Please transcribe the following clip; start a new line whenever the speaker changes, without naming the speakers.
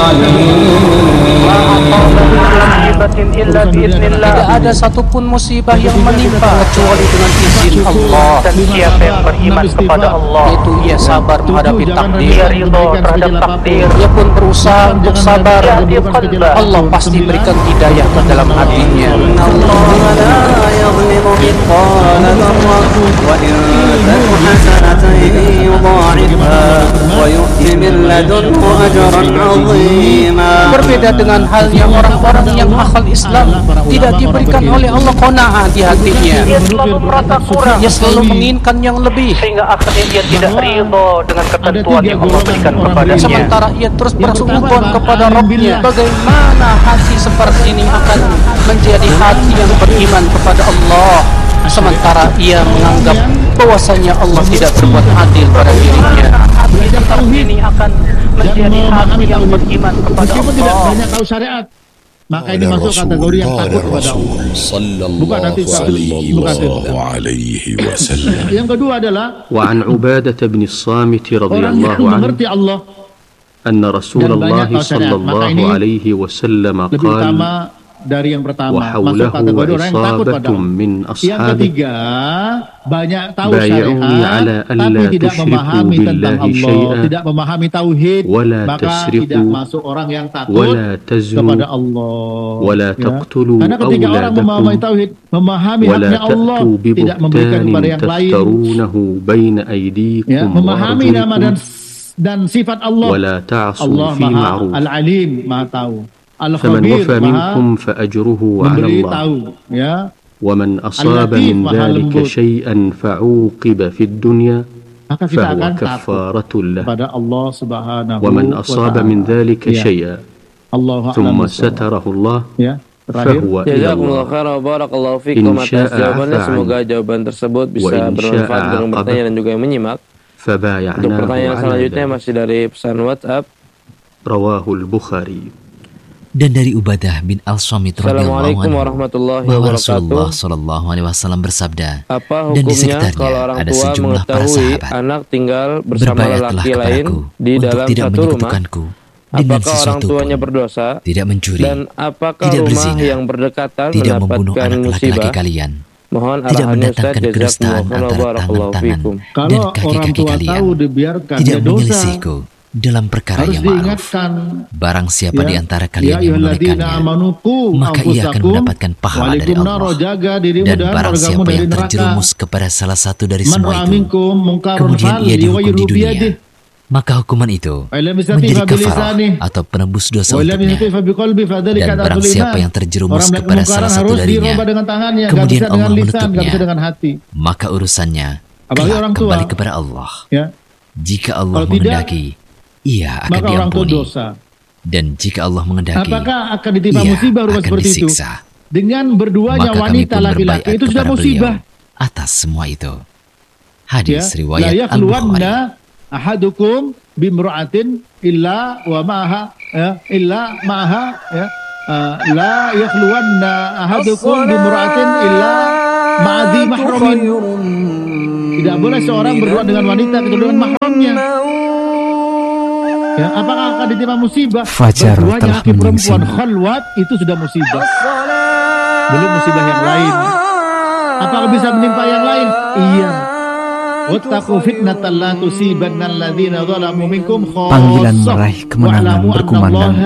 Tidak ada satupun musibah yang menimpa kecuali dengan izin Allah.
Dan siapa yang beriman kepada Allah,
Itu ia sabar menghadapi takdir.
dia ridho terhadap takdir,
Ia pun berusaha untuk sabar. Allah pasti berikan hidayah ke dalam hatinya. Berbeda dengan halnya orang-orang yang akal Islam, tidak diberikan oleh Allah qanaah di hatinya.
dia selalu merasa kurang,
Ia selalu menginginkan yang lebih.
sehingga akhirnya dia tidak ridho dengan ketentuan yang Allah berikan kepadanya.
Sementara ia terus bersuudzon kepada Rabbnya. Bagaimana hati seperti ini akan menjadi hati yang beriman kepada Allah, sementara ia menganggap bahwasanya Allah tidak berbuat adil pada dirinya.
Hati seperti ini akan menjadi hati yang beriman kepada
meskipun tidak
Allah.
banyak tahu syariat, maka ini masuk kategori yang takut kepada Allah. Bukan nanti Yang kedua adalah
وعن عبادة بن الصامت رضي
orang
الله
yang
عنه
mengerti Allah
أن رسول الله صلى الله عليه وسلم
lebih
قال
utama dari yang pertama, masuk
وحوله
kategori orang yang takut pada
عصابة
Allah.
من
Yang
أصحابه
ketiga, banyak tahu
بايعوني
syariat
على
tapi
ألا
tidak
تشركوا
memahami tentang
بالله
Allah,
شيئا
tidak memahami tauhid,
ولا
maka tidak
تسرقوا
masuk orang yang takut
ولا تزنوا
kepada Allah.
ولا تقتلوا
Karena ketika orang memahami
أولادكم
tauhid, memahami
ولا
haknya Allah,
تأتوا
tidak memberikan
ببهتان
kepada yang lain,
تفترونه بين أيديكم
memahami nama
وأرجلكم
dan sifat Allah.
ولا تعصوا
Allah
في
Maha
معروف
Al-Alim, Maha tahu.
فمن
Al-Khabir,
وفى
Maha
منكم فأجره على
memberi
الله
tahu, ya.
ومن أصاب
Al-Latif,
من
Maha
ذلك
lembut.
شيئا فعوقب في الدنيا
Maka kita
فهو
akan takut
كفارة له
pada Allah Subhanahu
ومن
wa
أصاب
ta'ala.
من ذلك
Ya.
شيئا
Allahu
ثم
a'lam bishawab.
ستره الله
Ya, terakhir.
فهو إلى
Jazakumullah
الله
khairan wa barakallahu
In
fikum atas
sya'a
jawabannya.
afa'an.
Semoga jawaban tersebut
Wa
bisa
in
bermanfaat
sya'a
untuk yang bertanya
aqabah.
dan juga yang menyimak. Untuk
فبايعناه
pertanyaan
على
selanjutnya
ذلك
masih dari pesan WhatsApp.
رواه البخاري.
Dan dari Ubadah bin Al-Samit radhiyallahu
Assalamualaikum
anhu
warahmatullahi
bahwa
wabarakatuh.
Rasulullah sallallahu alaihi wasallam bersabda,
Apa
dan di
hukumnya
sekitarnya
kalau orang
ada
tua
sejumlah para
mengetahui
sahabat,
anak tinggal bersama
berbayatlah
lelaki lain
kepadaku
di
untuk
dalam
tidak
satu rumah?
menyekutukanku dengan
Apakah orang
sesuatu
tuanya
pun,
berdosa?
tidak mencuri,
Dan apakah
tidak
rumah
berzina,
yang berdekatan
tidak membunuh
mendapatkan
anak laki-laki
musibah?
kalian,
Mohon
tidak
arahannya Ustaz.
mendatangkan kedustaan
Jazakumullah
antara
barakallahu
tangan-tangan
fikum.
dan
Kalau orang
kaki-kaki
tua
kalian,
tahu dibiarkan,
tidak
ya dosa.
menyelisihku dalam perkara
Harus
yang ma'ruf.
diingatkan.
Barang siapa
Ya.
di antara
Ya
kalian yang
ayyuhalladzina
menunaikannya,
amanu qu
maka ia akan
anfusakum
mendapatkan pahala dari
wa'alaikum naro,
Allah.
jaga dirimu
Dan
dan
barang
keluargamu
siapa
dari
yang
neraka.
terjerumus kepada salah satu dari
Man
semua
ra'a
itu,
minkum munkaran
kemudian ia dihukum di
falyughayyirhu
dunia,
biyadihi
maka hukuman itu
wa lam yastati'
menjadi
fa
kafarah
bilisanihi
atau penebus dosa
wa lam
untuknya.
yastati' fa biqalbi fadzalika
Dan barang
ta'atul
siapa
iman.
yang terjerumus
Orang melakukan
kepada
kemungkaran
salah satu
harus
darinya,
dirubah dengan tangannya, nggak
kemudian
bisa dengan
Allah
lisan, nggak
menutupnya,
bisa dengan hati.
maka urusannya
Apalagi
kelak
orang tua.
kembali kepada Allah.
Ya,
Jika Allah
Kalau tidak,
menghendaki, ia akan
maka orang tua
diampuni.
dosa.
Dan jika Allah menghendaki,
Apakah akan ditimpa
ia
musibah rumah
akan
seperti itu?
disiksa.
Dengan berduanya
Maka kami
wanita
pun
laki-laki
berbaiat
itu sudah
kepada
musibah.
beliau atas semua itu.
Ya,
Hadis
la
riwayat Al-Bukhari.
yakhluwanna ahadukum bimra'atin illa wa ma'aha, ya, illa ma'aha, ya. La yakhluwanna ahadukum bimra'atin illa ma'adhi mahramin. Tidak boleh seorang berdua dengan wanita kecuali dengan mahramnya. Ya, apakah akan ditimpa musibah?
Fajar
Berduanya
telah
laki perempuan
menyingsing.
khalwat itu sudah musibah. Belum musibah yang lain. Apakah bisa menimpa yang lain? Iya. Wattaqu fitnatan la tusibanna alladziina zalamu minkum khassah.
Panggilan meraih kemenangan
Wa'lamu anna
berkumandang